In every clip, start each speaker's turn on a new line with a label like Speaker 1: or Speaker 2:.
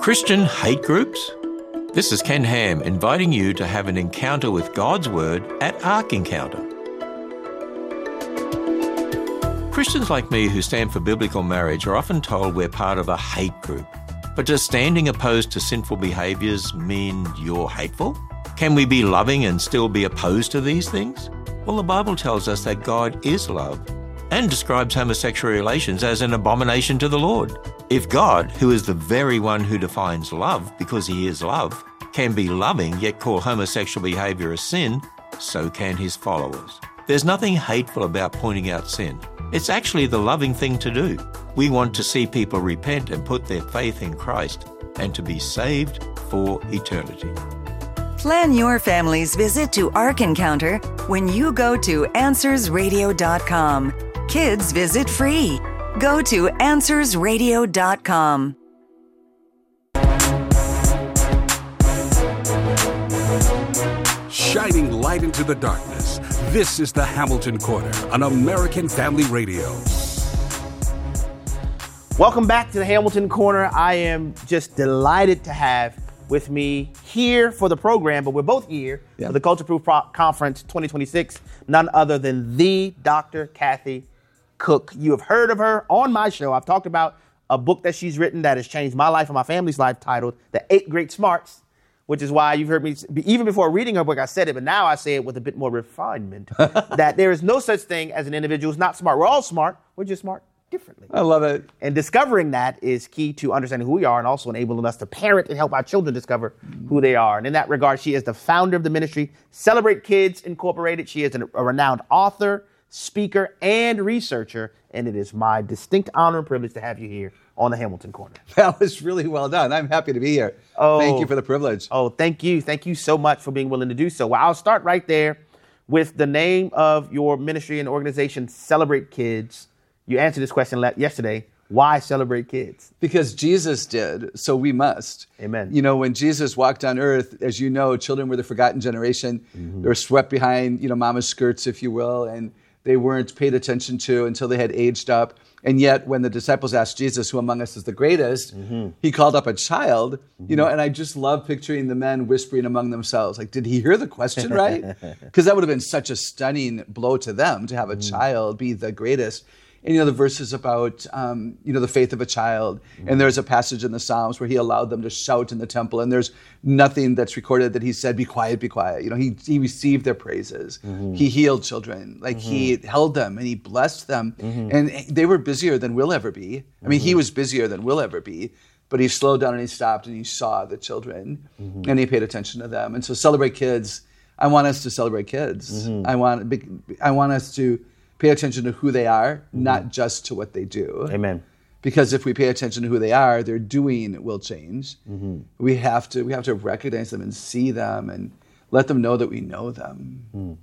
Speaker 1: Christian hate groups? This is Ken Ham inviting you to have an encounter with God's Word at Ark Encounter. Christians like me who stand for biblical marriage are often told we're part of a hate group. But does standing opposed to sinful behaviours mean you're hateful? Can we be loving and still be opposed to these things? Well, the Bible tells us that God is love and describes homosexual relations as an abomination to the Lord. If God, who is the very one who defines love because he is love, can be loving yet call homosexual behaviour a sin, so can his followers. There's nothing hateful about pointing out sin. It's actually the loving thing to do. We want to see people repent and put their faith in Christ and to be saved for eternity.
Speaker 2: Plan your family's visit to Ark Encounter when you go to AnswersRadio.com. Kids visit free. Go to AnswersRadio.com.
Speaker 3: Shining light into the darkness. This is the Hamilton Corner on American Family Radio.
Speaker 4: Welcome back to the Hamilton Corner. I am just delighted to have with me here for the program, but we're both here for the Culture Proof Conference 2026, none other than the Dr. Kathy Cook. You have heard of her on my show. I've talked about a book that she's written that has changed my life and my family's life titled The 8 Great Smarts, which is why you've heard me, even before reading her book, I said it, but now I say it with a bit more refinement, that there is no such thing as an individual who's not smart. We're all smart. We're just smart differently.
Speaker 5: I love it.
Speaker 4: And discovering that is key to understanding who we are and also enabling us to parent and help our children discover who they are. And in that regard, she is the founder of the ministry, Celebrate Kids Incorporated. She is a renowned author, speaker, and researcher. And it is my distinct honor and privilege to have you here on the Hamilton Corner.
Speaker 5: That was really well done. I'm happy to be here. Thank you for the privilege.
Speaker 4: Oh, thank you. Thank you so much for being willing to do so. Well, I'll start right there with the name of your ministry and organization, Celebrate Kids. You answered this question yesterday. Why celebrate kids?
Speaker 5: Because Jesus did, so we must.
Speaker 4: Amen.
Speaker 5: You know, when Jesus walked on earth, as you know, children were the forgotten generation. Mm-hmm. They were swept behind, mama's skirts, if you will, and they weren't paid attention to until they had aged up. And yet, when the disciples asked Jesus, who among us is the greatest, he called up a child, and I just love picturing the men whispering among themselves, like, did he hear the question right? Because that would have been such a stunning blow to them, to have a child be the greatest. And, the verses about, the faith of a child. And there's a passage in the Psalms where he allowed them to shout in the temple. And there's nothing that's recorded that he said, be quiet, be quiet. He received their praises. He healed children. He held them and he blessed them. And they were busier than we'll ever be. I mean, he was busier than we'll ever be. But he slowed down and he stopped and he saw the children. And he paid attention to them. And so Celebrate Kids, I want us to celebrate kids. I want us to pay attention to who they are, not just to what they do.
Speaker 4: Amen.
Speaker 5: Because if we pay attention to who they are, their doing will change. We have to recognize them and see them and let them know that we know them.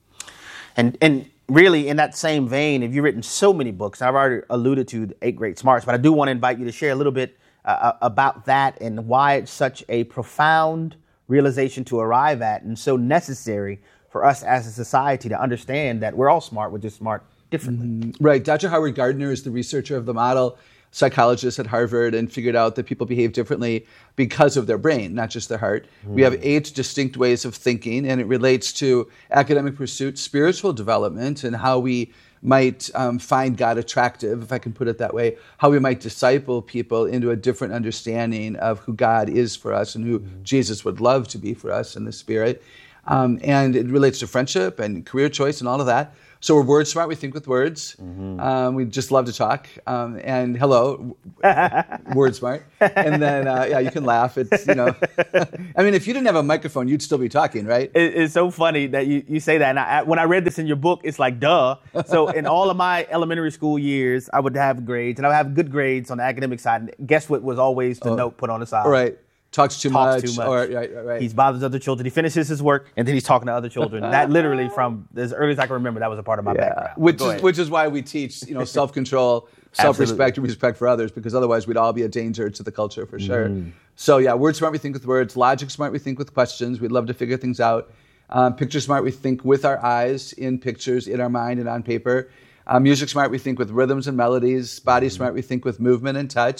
Speaker 4: And really, in that same vein, have you written so many books? I've already alluded to the 8 Great Smarts, but I do want to invite you to share a little bit about that and why it's such a profound realization to arrive at and so necessary for us as a society to understand that we're all smart, we're just smart differently.
Speaker 5: Right. Dr. Howard Gardner is the researcher of the model, psychologist at Harvard, and figured out that people behave differently because of their brain, not just their heart. We have 8 distinct ways of thinking, and it relates to academic pursuits, spiritual development, and how we might find God attractive, if I can put it that way, how we might disciple people into a different understanding of who God is for us and who Jesus would love to be for us in the Spirit. And it relates to friendship and career choice and all of that. So we're word smart. We think with words. We just love to talk. And hello, word smart. And then, you can laugh. It's, I mean, if you didn't have a microphone, you'd still be talking, right?
Speaker 4: It's so funny that you say that. And when I read this in your book, it's like, duh. So in all of my elementary school years, I would have grades, and I would have good grades on the academic side. And guess what was always the note put on the side?
Speaker 5: Right. Talks too much.
Speaker 4: Or, right. He bothers other children. He finishes his work, and then he's talking to other children. That literally, from as early as I can remember, that was a part of my background.
Speaker 5: Which is why we teach, self-control, self-respect, and respect for others, because otherwise we'd all be a danger to the culture for sure. So word smart, we think with words. Logic smart, we think with questions. We'd love to figure things out. Picture smart, we think with our eyes, in pictures, in our mind, and on paper. Music smart, we think with rhythms and melodies. Body smart, we think with movement and touch.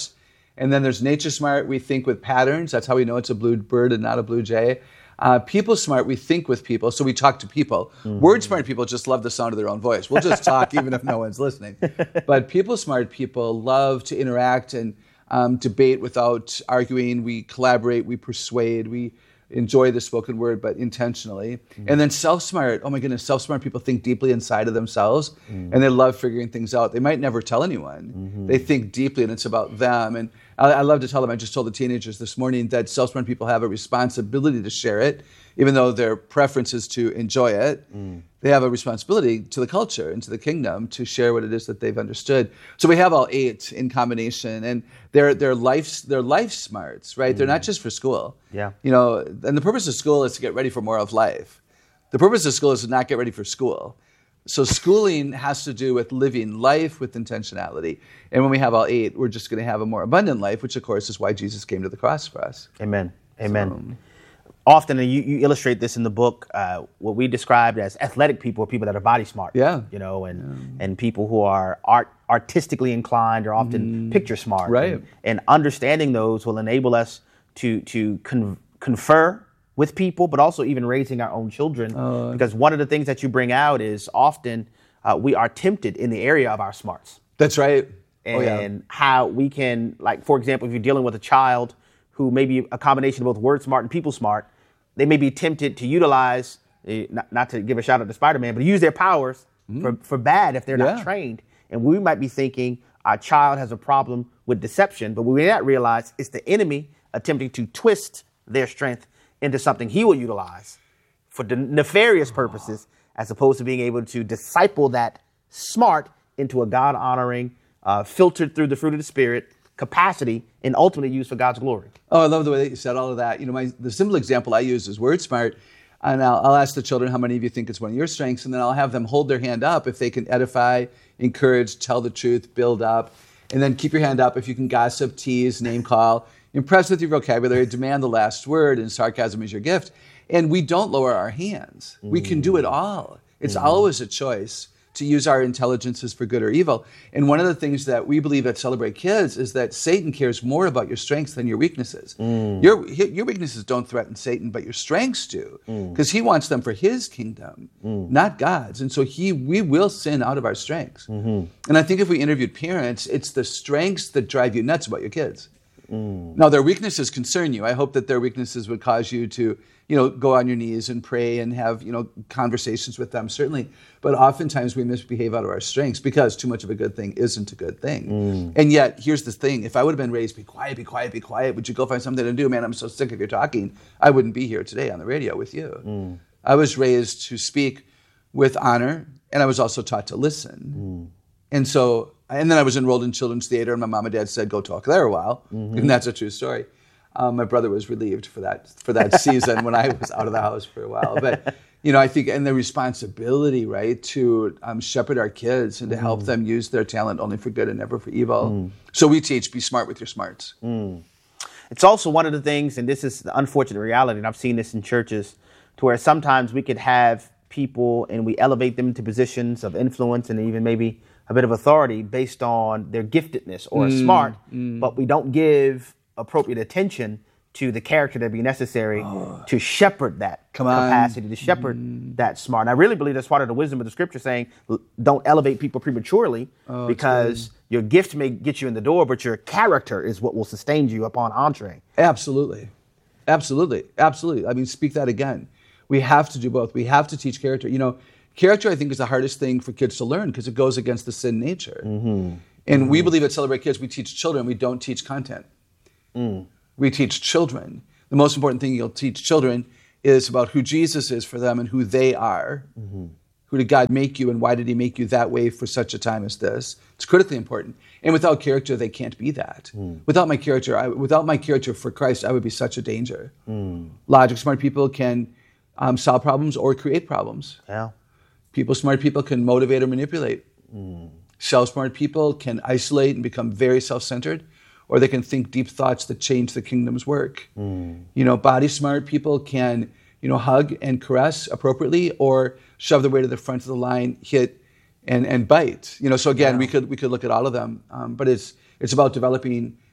Speaker 5: And then there's nature smart. We think with patterns. That's how we know it's a blue bird and not a blue jay. People smart, we think with people, so we talk to people. Word smart people just love the sound of their own voice. We'll just talk even if no one's listening. But people smart people love to interact and debate without arguing. We collaborate, we persuade, we enjoy the spoken word, but intentionally. And then self-smart, oh my goodness, self-smart people think deeply inside of themselves, and they love figuring things out. They might never tell anyone. They think deeply, and it's about them. And I love to tell them, I just told the teenagers this morning that self-smart people have a responsibility to share it, even though their preference is to enjoy it. They have a responsibility to the culture and to the kingdom to share what it is that they've understood. So we have all 8 in combination, and they're life smarts, right? They're not just for school.
Speaker 4: Yeah.
Speaker 5: You know, and the purpose of school is to get ready for more of life. The purpose of school is to not get ready for school. So schooling has to do with living life with intentionality. And when we have all 8, we're just going to have a more abundant life, which of course is why Jesus came to the cross for us.
Speaker 4: Amen. Amen. Often, and you illustrate this in the book, what we described as athletic people are people that are body smart.
Speaker 5: Yeah.
Speaker 4: You know, and people who are artistically inclined are often picture smart.
Speaker 5: Right.
Speaker 4: And understanding those will enable us to confer with people, but also even raising our own children. Because one of the things that you bring out is often we are tempted in the area of our smarts.
Speaker 5: That's right.
Speaker 4: And how we can, like, for example, if you're dealing with a child who may be a combination of both word smart and people smart, they may be tempted to utilize, not to give a shout out to Spider-Man, but use their powers for bad if they're not trained. And we might be thinking our child has a problem with deception, but we may not realize it's the enemy attempting to twist their strength into something he will utilize for nefarious purposes, as opposed to being able to disciple that smart into a God-honoring, filtered through the fruit of the Spirit capacity and ultimately used for God's glory.
Speaker 5: Oh, I love the way that you said all of that. You know, the simple example I use is word smart. And I'll ask the children how many of you think it's one of your strengths, and then I'll have them hold their hand up if they can edify, encourage, tell the truth, build up. And then keep your hand up if you can gossip, tease, name call, impress with your vocabulary, demand the last word, and sarcasm is your gift. And we don't lower our hands. We can do it all. It's always a choice to use our intelligences for good or evil. And one of the things that we believe at Celebrate Kids is that Satan cares more about your strengths than your weaknesses. Your weaknesses don't threaten Satan, but your strengths do, because he wants them for his kingdom, not God's. And so we will sin out of our strengths. And I think if we interviewed parents, it's the strengths that drive you nuts about your kids. Now, their weaknesses concern you. I hope that their weaknesses would cause you to, go on your knees and pray and have, conversations with them, certainly. But oftentimes we misbehave out of our strengths because too much of a good thing isn't a good thing. And yet, here's the thing. If I would have been raised, be quiet, be quiet, be quiet, would you go find something to do? Man, I'm so sick of your talking. I wouldn't be here today on the radio with you. I was raised to speak with honor, and I was also taught to listen. And then I was enrolled in children's theater, and my mom and dad said, go talk there a while. And that's a true story. My brother was relieved for that season when I was out of the house for a while. But, I think, and the responsibility, right, to shepherd our kids and to help them use their talent only for good and never for evil. So we teach, be smart with your smarts.
Speaker 4: It's also one of the things, and this is the unfortunate reality, and I've seen this in churches, to where sometimes we could have people and we elevate them to positions of influence and even maybe a bit of authority based on their giftedness or smart, but we don't give appropriate attention to the character that be necessary to shepherd that capacity, to shepherd that smart. And I really believe that's part of the wisdom of the scripture, saying don't elevate people prematurely because your gift may get you in the door, but your character is what will sustain you upon entree.
Speaker 5: Absolutely. Absolutely. Absolutely. I mean, speak that again. We have to do both. We have to teach character. Character, I think, is the hardest thing for kids to learn because it goes against the sin nature. And we believe at Celebrate Kids, we teach children. We don't teach content. We teach children. The most important thing you'll teach children is about who Jesus is for them and who they are. Who did God make you and why did he make you that way for such a time as this? It's critically important. And without character, they can't be that. Without my character for Christ, I would be such a danger. Logic smart people can solve problems or create problems.
Speaker 4: Yeah.
Speaker 5: Smart people can motivate or manipulate. Self-smart people can isolate and become very self-centered, or they can think deep thoughts that change the kingdom's work. Body smart people can, hug and caress appropriately, or shove their way to the front of the line, hit and bite. So again, we could look at all of them, but it's about developing,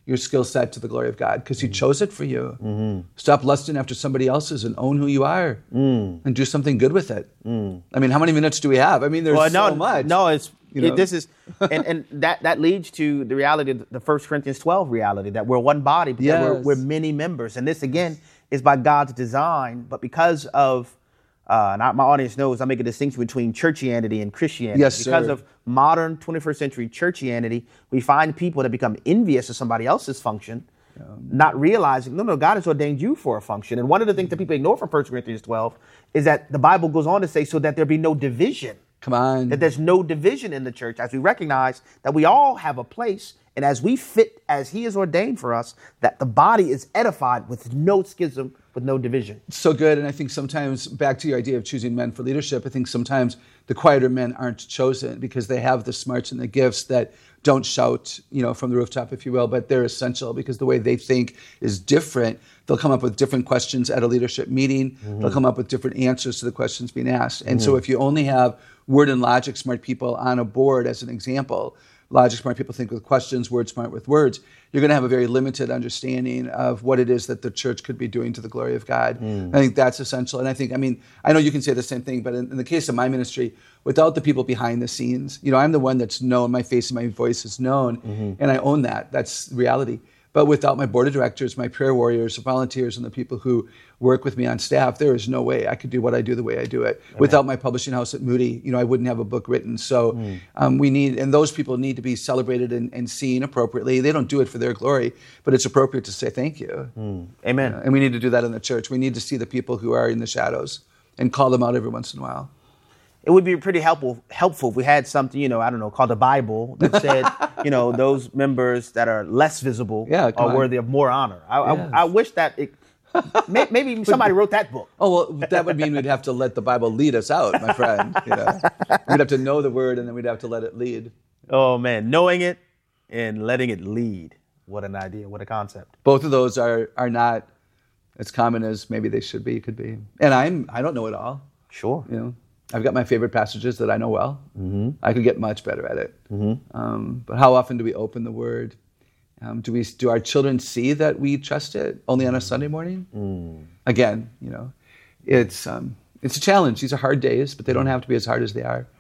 Speaker 5: your skill set to the glory of God because He chose it for you. Stop lusting after somebody else's and own who you are and do something good with it. I mean, how many minutes do we have? I mean, there's so much.
Speaker 4: No, it's this is,
Speaker 5: and
Speaker 4: that leads to the reality of the 1 Corinthians 12 reality that we're one body, but that we're many members. And this, again, is by God's design, but because of and my audience knows I make a distinction between churchianity and Christianity.
Speaker 5: Yes, sir.
Speaker 4: Because of modern 21st century churchianity, we find people that become envious of somebody else's function, not realizing, no, God has ordained you for a function. And one of the things that people ignore from 1 Corinthians 12 is that the Bible goes on to say so that there be no division.
Speaker 5: Come on.
Speaker 4: That there's no division in the church as we recognize that we all have a place, and as we fit as He has ordained for us, that the body is edified with no schism, with no division.
Speaker 5: So good. And I think sometimes, back to your idea of choosing men for leadership, I think sometimes the quieter men aren't chosen because they have the smarts and the gifts that don't shout, from the rooftop, if you will, but they're essential because the way they think is different. They'll come up with different questions at a leadership meeting. They'll come up with different answers to the questions being asked. And so if you only have word and logic smart people on a board, as an example, logic smart people think with questions, word smart with words, you're going to have a very limited understanding of what it is that the church could be doing to the glory of God. I think that's essential. And I know you can say the same thing, but in the case of my ministry, without the people behind the scenes, I'm the one that's known, my face and my voice is known, and I own that. That's reality. But without my board of directors, my prayer warriors, volunteers, and the people who work with me on staff, there is no way I could do what I do the way I do it. Amen. Without my publishing house at Moody, I wouldn't have a book written. So and those people need to be celebrated and seen appropriately. They don't do it for their glory, but it's appropriate to say thank you.
Speaker 4: Amen.
Speaker 5: And we need to do that in the church. We need to see the people who are in the shadows and call them out every once in a while.
Speaker 4: It would be pretty helpful if we had something, called the Bible that said, those members that are less visible are worthy of more honor. I wish that maybe somebody wrote that book.
Speaker 5: Oh, well, that would mean we'd have to let the Bible lead us out, my friend. We'd have to know the word and then we'd have to let it lead.
Speaker 4: Oh, man. Knowing it and letting it lead. What an idea. What a concept.
Speaker 5: Both of those are not as common as maybe they should be, could be. And I don't know it all.
Speaker 4: Sure.
Speaker 5: I've got my favorite passages that I know well. I could get much better at it. But how often do we open the Word? Do our children see that we trust it only on a Sunday morning? Again, it's a challenge. These are hard days, but they don't have to be as hard as they are.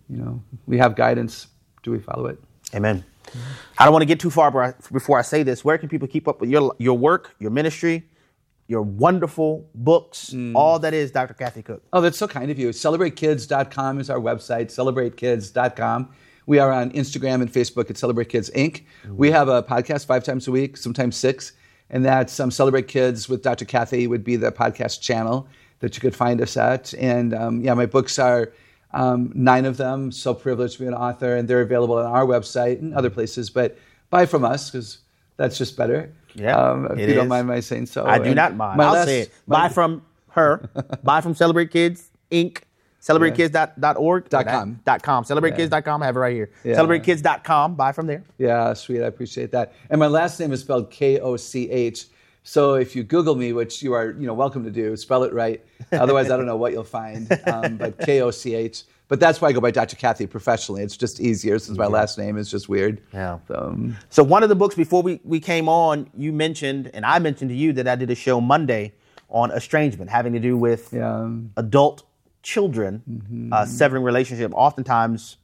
Speaker 5: We have guidance. Do we follow it?
Speaker 4: Amen. I don't want to get too far before I say this. Where can people keep up with your work, your ministry, your wonderful books, all that is Dr. Kathy Cook?
Speaker 5: Oh, that's so kind of you. CelebrateKids.com is our website, CelebrateKids.com. We are on Instagram and Facebook at Celebrate Kids, Inc. We have a podcast 5 times a week, sometimes 6, and that's Celebrate Kids with Dr. Kathy would be the podcast channel that you could find us at. And my books are 9 of them, so privileged to be an author, and they're available on our website and other places, but buy from us because that's just better.
Speaker 4: Yeah,
Speaker 5: if you don't mind my saying so.
Speaker 4: I do not mind. I'll say it. Buy from her. Buy from Celebrate Kids, Inc. CelebrateKids.org.
Speaker 5: .com.
Speaker 4: CelebrateKids.com. I have it right here. Yeah. CelebrateKids.com. Buy from there.
Speaker 5: Yeah, sweet. I appreciate that. And my last name is spelled Koch. So if you Google me, which you are welcome to do, spell it right. Otherwise, I don't know what you'll find. But Koch. But that's why I go by Dr. Kathy professionally. It's just easier since my last name is just weird.
Speaker 4: Yeah. So one of the books before we came on, you mentioned, and I mentioned to you that I did a show Monday on estrangement, having to do with adult children severing relationship, oftentimes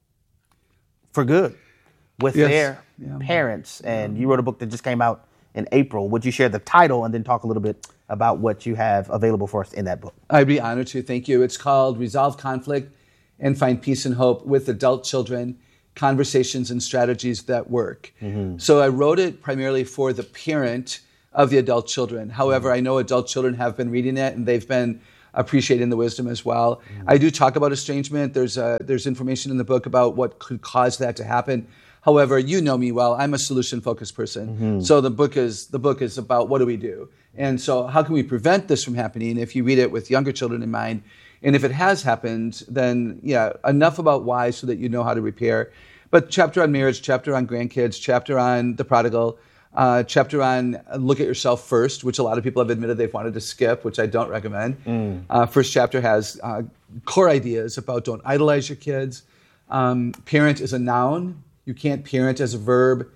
Speaker 4: for good, with their parents. And you wrote a book that just came out in April. Would you share the title and then talk a little bit about what you have available for us in that book?
Speaker 5: I'd be honored to. Thank you. It's called Resolve Conflict and Find Peace and Hope with Adult Children, Conversations and Strategies That Work. So I wrote it primarily for the parent of the adult children. However, I know adult children have been reading it and they've been appreciating the wisdom as well. I do talk about estrangement. There's information in the book about what could cause that to happen. However, you know me well. I'm a solution-focused person. So the book is about what do we do? And so how can we prevent this from happening if you read it with younger children in mind? And if it has happened, then enough about why so that you know how to repair. But chapter on marriage, chapter on grandkids, chapter on the prodigal, chapter on look at yourself first, which a lot of people have admitted they've wanted to skip, which I don't recommend. First chapter has core ideas about don't idolize your kids. Parent is a noun. You can't parent as a verb.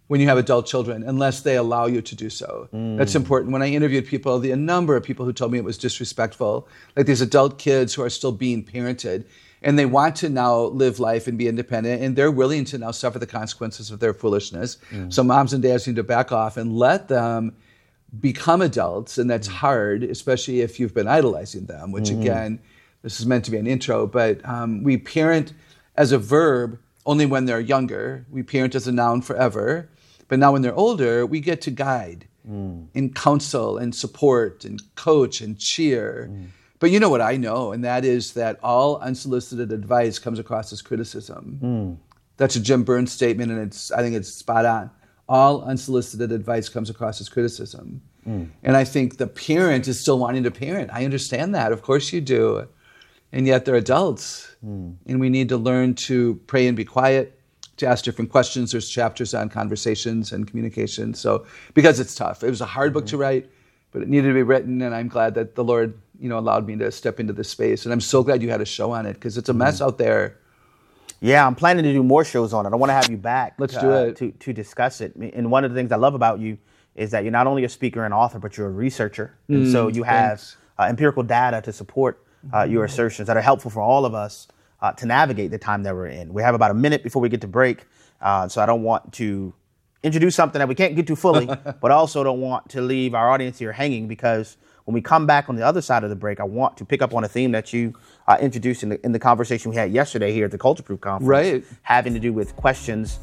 Speaker 5: when you have adult children, unless they allow you to do so. That's important. When I interviewed people, a number of people who told me it was disrespectful, like these adult kids who are still being parented, and they want to now live life and be independent, and they're willing to now suffer the consequences of their foolishness. So moms and dads need to back off and let them become adults, and that's hard, especially if you've been idolizing them, which again, this is meant to be an intro, but we parent as a verb only when they're younger. We parent as a noun forever. But now when they're older, we get to guide and counsel and support and coach and cheer. But you know what I know, and that is that all unsolicited advice comes across as criticism. That's a Jim Burns statement, and I think it's spot on. All unsolicited advice comes across as criticism. And I think the parent is still wanting to parent. I understand that. Of course you do. And yet they're adults. And we need to learn to pray and be quiet, to ask different questions. There's chapters on conversations and communication. So, because it's tough. It was a hard book to write, but it needed to be written, and I'm glad that the Lord, allowed me to step into this space. And I'm so glad you had a show on it, because it's a mess out there.
Speaker 4: Yeah, I'm planning to do more shows on it. I want to have you back.
Speaker 5: Let's do it.
Speaker 4: To discuss it. And one of the things I love about you is that you're not only a speaker and author, but you're a researcher. And so you have empirical data to support your assertions that are helpful for all of us to navigate the time that we're in. We have about a minute before we get to break, so I don't want to introduce something that we can't get to fully, but also don't want to leave our audience here hanging, because when we come back on the other side of the break, I want to pick up on a theme that you introduced in the conversation we had yesterday here at the Culture Proof Conference,
Speaker 5: right? Having
Speaker 4: to do with questions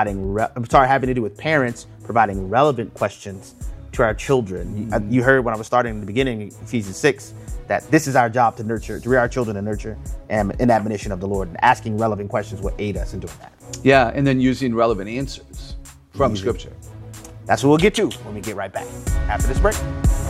Speaker 4: having to do with parents providing relevant questions to our children. You heard when I was starting in the beginning, Ephesians 6, that this is our job to rear our children and nurture and in admonition of the Lord, and asking relevant questions will aid us in doing that.
Speaker 5: Yeah, and then using relevant answers from Scripture.
Speaker 4: That's what we'll get to when we get right back after this break.